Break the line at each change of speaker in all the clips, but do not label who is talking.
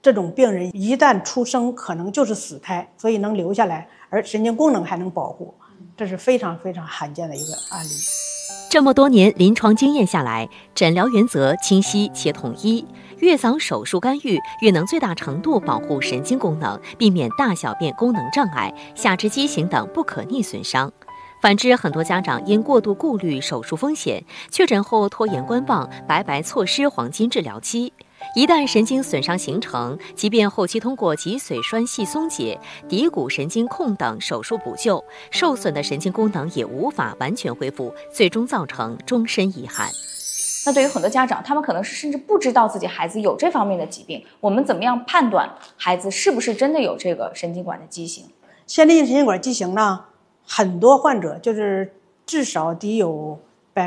这种病人一旦出生可能就是死胎，所以能留下来，而神经功能还能保护，这是非常非常罕见的一个案例。
这么多年临床经验下来，诊疗原则清晰且统一，越早手术干预，越能最大程度保护神经功能，避免大小便功能障碍、下肢畸形等不可逆损伤。反之，很多家长因过度顾虑手术风险，确诊后拖延观望，白白错失黄金治疗期。一旦神经损伤形成，即便后期通过脊髓栓系松解、骶骨神经控等手术补救，受损的神经功能也无法完全恢复，最终造成终身遗憾。
那对于很多家长，他们可能是甚至不知道自己孩子有这方面的疾病，我们怎么样判断孩子是不是真的有这个神经管的畸形？
先天性神经管畸形呢，很多患者就是至少得有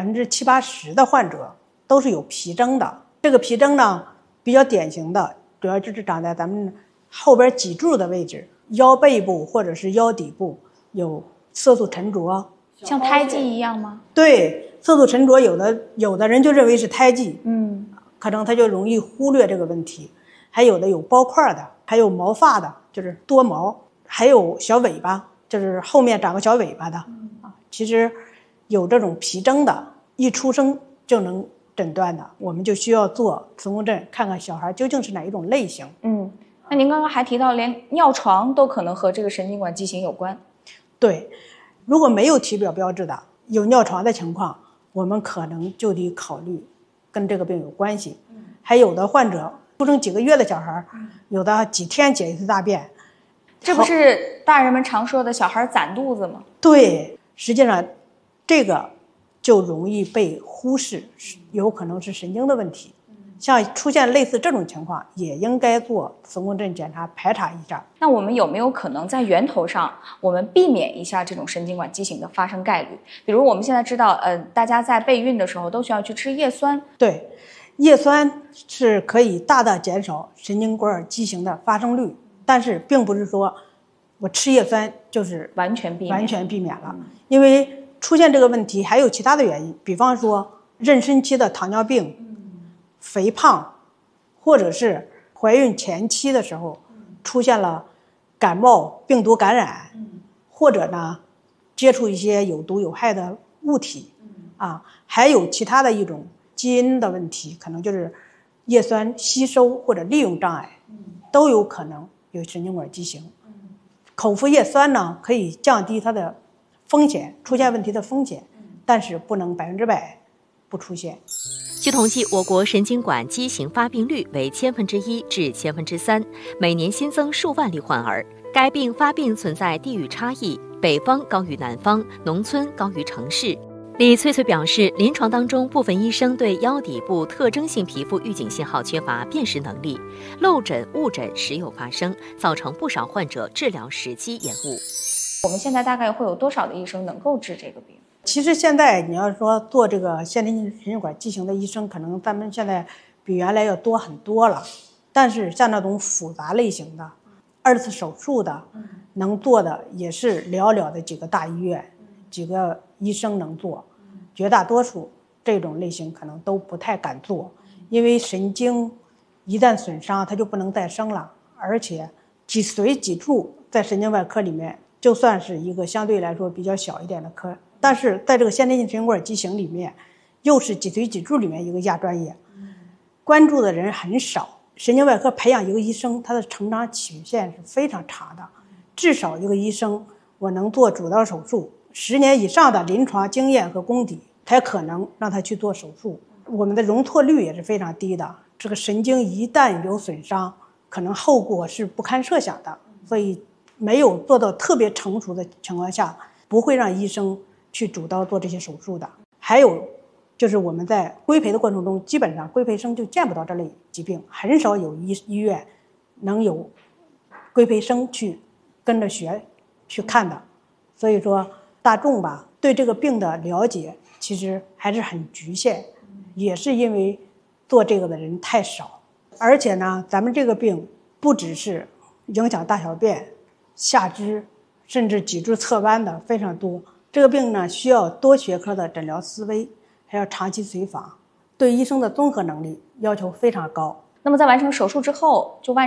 70-80%的患者都是有皮征的。这个皮征呢，比较典型的主要就是长在咱们后边脊柱的位置，腰背部或者是腰底部有色素沉着，
像胎记一样吗？
对，色素沉着有的人就认为是胎记，可能他就容易忽略这个问题。还有的有包块的，还有毛发的，就是多毛，还有小尾巴，就是后面长个小尾巴的。其实有这种皮征的，一出生就能诊断的，我们就需要做磁共振，看看小孩究竟是哪一种类型。
那您刚刚还提到，连尿床都可能和这个神经管畸形有关。
对，如果没有体表标志的，有尿床的情况，我们可能就得考虑跟这个病有关系。还有的患者出生几个月的小孩，有的几天解一次大便，
这不是大人们常说的小孩攒肚子吗？
对，实际上这个就容易被忽视，有可能是神经的问题。像出现类似这种情况，也应该做磁共振检查排查一下。
那我们有没有可能在源头上，我们避免一下这种神经管畸形的发生概率？比如我们现在知道，大家在备孕的时候都需要去吃叶酸。
对，叶酸是可以大大减少神经管畸形的发生率，但是并不是说我吃叶酸就是
完全避免
了，因为出现这个问题还有其他的原因，比方说妊娠期的糖尿病、肥胖，或者是怀孕前期的时候出现了感冒、病毒感染，或者呢接触一些有毒有害的物体，还有其他的一种基因的问题，可能就是叶酸吸收或者利用障碍，都有可能有神经管畸形。口服叶酸呢，可以降低它的风险，出现问题的风险，但是不能100%不出现。
据统计，我国神经管畸形发病率为1%至3%，每年新增数万例患儿。该病发病存在地域差异，北方高于南方，农村高于城市。李翠翠表示，临床当中部分医生对腰底部特征性皮肤预警信号缺乏辨识能力，漏诊误诊时有发生，造成不少患者治疗时机延误。
我们现在大概会有多少的医生能够治这个病？
其实现在你要说做这个先天性神经管畸形的医生，可能咱们现在比原来要多很多了。但是像那种复杂类型的、2次手术的，能做的也是寥寥的几个大医院、几个医生能做，绝大多数这种类型可能都不太敢做，因为神经一旦损伤，它就不能再生了，而且脊髓脊柱在神经外科里面就算是一个相对来说比较小一点的科。但是在这个先天性神经管畸形里面，又是脊髓脊柱里面一个亚专业，关注的人很少。神经外科培养一个医生，他的成长曲线是非常长的，至少一个医生我能做主刀手术10年以上的临床经验和功底，才可能让他去做手术。我们的容错率也是非常低的，这个神经一旦有损伤，可能后果是不堪设想的，所以没有做到特别成熟的情况下，不会让医生去主刀做这些手术的。还有就是我们在规培的过程中，基本上规培生就见不到这类疾病，很少有医院能有规培生去跟着学去看的。所以说大众吧对这个病的了解其实还是很局限，也是因为做这个的人太少。而且呢，咱们这个病不只是影响大小便、下肢甚至脊柱侧弯的非常多，这个病呢需要多学科的诊疗思维，还要长期随访，对医生的综合能力要求非常高。
那么在完成手术之后，就